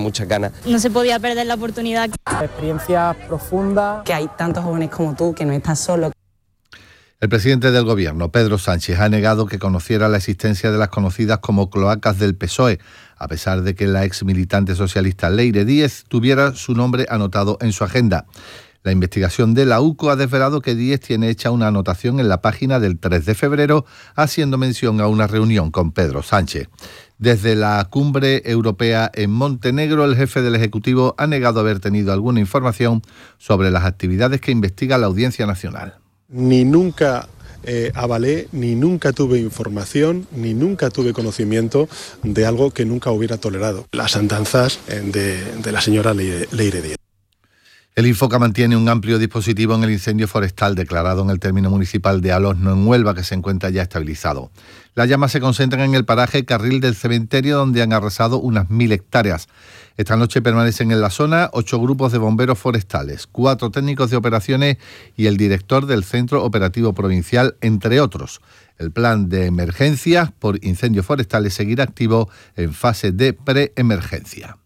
muchas ganas. No se podía perder la oportunidad. Experiencia profunda. Que hay tantos jóvenes como tú, que no estás solo. El presidente del Gobierno, Pedro Sánchez, ha negado que conociera la existencia de las conocidas como cloacas del PSOE, a pesar de que la ex militante socialista Leire Díez tuviera su nombre anotado en su agenda. La investigación de la UCO ha desvelado que Díez tiene hecha una anotación en la página del 3 de febrero, haciendo mención a una reunión con Pedro Sánchez. Desde la cumbre europea en Montenegro, el jefe del Ejecutivo ha negado haber tenido alguna información sobre las actividades que investiga la Audiencia Nacional. Ni nunca avalé, ni nunca tuve información, ni nunca tuve conocimiento de algo que nunca hubiera tolerado. Las andanzas de la señora Leire Díez. El Infoca mantiene un amplio dispositivo en el incendio forestal declarado en el término municipal de Alosno, en Huelva, que se encuentra ya estabilizado. Las llamas se concentran en el paraje Carril del Cementerio, donde han arrasado unas 1.000 hectáreas. Esta noche permanecen en la zona 8 grupos de bomberos forestales, 4 técnicos de operaciones y el director del Centro Operativo Provincial, entre otros. El plan de emergencias por incendios forestales seguirá activo en fase de preemergencia.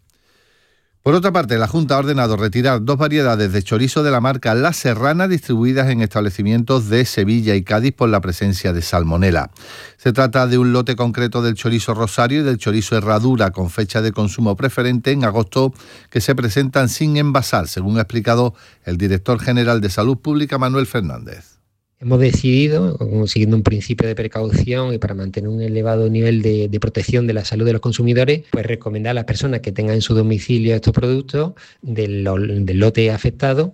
Por otra parte, la Junta ha ordenado retirar 2 variedades de chorizo de la marca La Serrana distribuidas en establecimientos de Sevilla y Cádiz por la presencia de salmonela. Se trata de un lote concreto del chorizo Rosario y del chorizo Herradura con fecha de consumo preferente en agosto que se presentan sin envasar, según ha explicado el director general de Salud Pública, Manuel Fernández. Hemos decidido, siguiendo un principio de precaución y para mantener un elevado nivel de protección de la salud de los consumidores, pues recomendar a las personas que tengan en su domicilio estos productos del lote afectado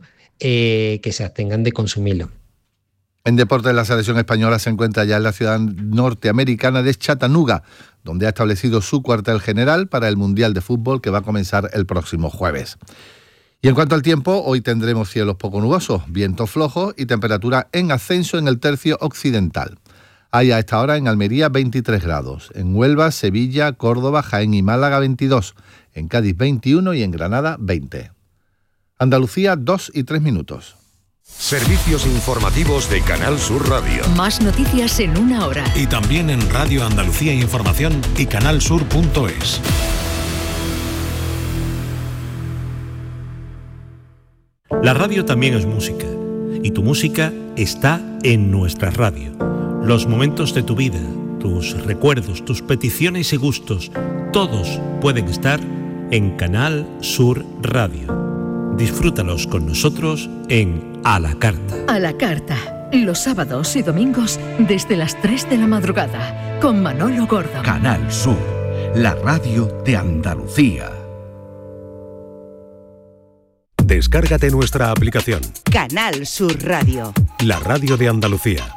que se abstengan de consumirlo. En deportes, la selección española se encuentra ya en la ciudad norteamericana de Chattanooga, donde ha establecido su cuartel general para el Mundial de Fútbol que va a comenzar el próximo jueves. Y en cuanto al tiempo, hoy tendremos cielos poco nubosos, vientos flojos y temperatura en ascenso en el tercio occidental. Hay a esta hora en Almería 23 grados, en Huelva, Sevilla, Córdoba, Jaén y Málaga 22, en Cádiz 21 y en Granada 20. Andalucía 2 y 3 minutos. Servicios informativos de Canal Sur Radio. Más noticias en una hora. Y también en Radio Andalucía Información y canalsur.es. La radio también es música, y tu música está en nuestra radio. Los momentos de tu vida, tus recuerdos, tus peticiones y gustos, todos pueden estar en Canal Sur Radio. Disfrútalos con nosotros en A la Carta. A la Carta, los sábados y domingos desde las 3 de la madrugada, con Manolo Gordo. Canal Sur, la radio de Andalucía. Descárgate nuestra aplicación. Canal Sur Radio. La radio de Andalucía.